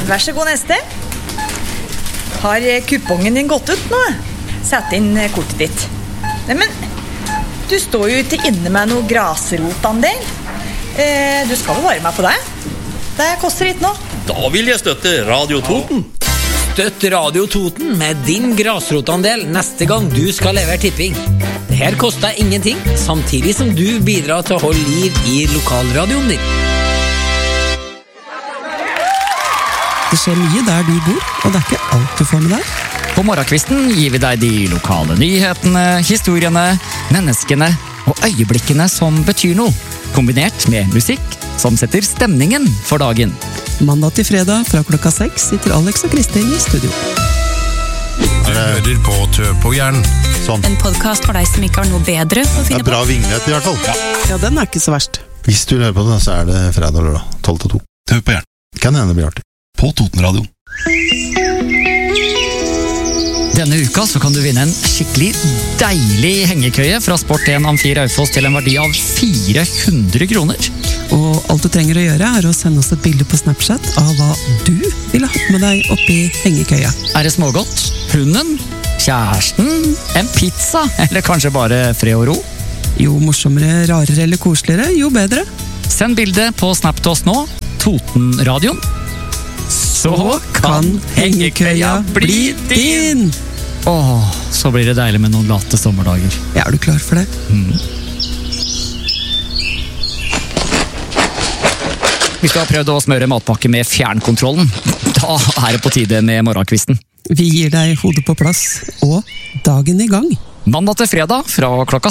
vær så god neste. Har kupongen din gått ut nå? Sett inn kortet ditt. Nei, men du står jo ikke inne med noe grasrotandel. Du skal jo være med på det. Det koster ikke nå. Da vil jeg støtte Radio Toten. Støtt Radio Toten med din grasrotandel neste gang du skal levere tipping. Det her koster ingenting, samtidig som du bidrar til å holde liv i lokalradioen din. Det skjer mye der du bor, og det ikke alt du får med deg. På morgenkvisten gir vi deg de lokale nyhetene, historiene, menneskene og øyeblikkene som betyr noe, kombinert med musikk som setter stemningen for dagen. Mandag til fredag fra klokka 6 sitter Alex og Kristin i studio. Hører på Tø på Jern. Sånn. En podcast for deg som ikke har noe bedre å finne på. Det bra vignett i hvert fall. Ja, den ikke så verst. Hvis du hører på det, så det fredag eller 12-2. Tø på Jern. Kan hende det blir artig. På Totenradio. Denne uka så kan du vinne en skikkelig deilig hengekøye fra Sport1 Amfi Raufoss til en verdi av 400 kroner. Og alt du trenger å gjøre å sende oss et bilde på Snapchat av hva du ville hatt med deg oppi hengekøya. Det smågodt? Hunden? Kjæresten? En pizza? Eller kanskje bare fred og ro? Jo morsommere, rarere eller koseligere, jo bedre. Send bilde på Snap til oss nå, Totenradioen. Så kan hengekøya bli din! Så blir det deilig med noen late sommerdager. Ja, du klar for det? Hvis du har prøvd å smøre matpakke med fjernkontrollen, da det på tide med morgenkvisten. Vi gir deg hodet på plass, og dagen i gang. Mandag til fredag fra klokka